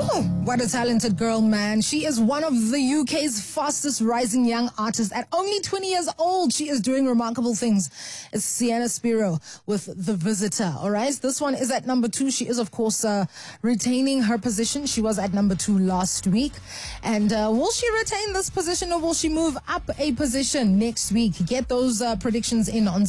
What a talented girl, man. She is one of the UK's fastest rising young artists. At only 20 years old, she is doing remarkable things. It's Sienna Spiro with The Visitor, all right? This one is at number 2. She is, of course, retaining her position. She was at number 2 last week. And will she retain this position or will she move up a position next week? Get those predictions in on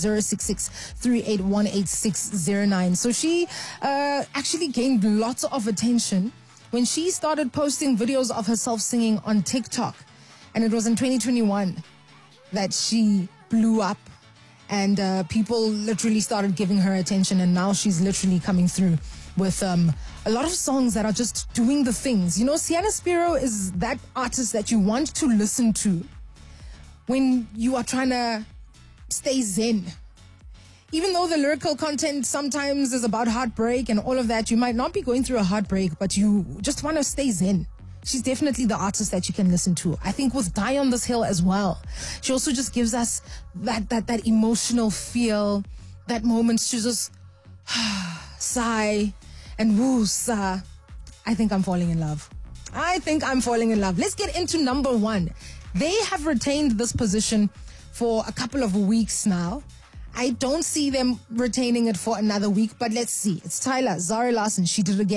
066-3818-609. So she actually gained lots of attention when she started posting videos of herself singing on TikTok. And it was in 2021 that she blew up and people literally started giving her attention, and now she's literally coming through with a lot of songs that are just doing the things. You know, Sienna Spiro is that artist that you want to listen to when you are trying to stay zen. Even though the lyrical content sometimes is about heartbreak and all of that, you might not be going through a heartbreak, but you just want to stay zen. She's definitely the artist that you can listen to. I think with Die on This Hill as well, she also just gives us that emotional feel, that moment to just sigh and woo-sa. I think I'm falling in love. Let's get into number 1. They have retained this position for a couple of weeks now. I don't see them retaining it for another week, but let's see. It's Tyla, Zara Larsson. She did it again.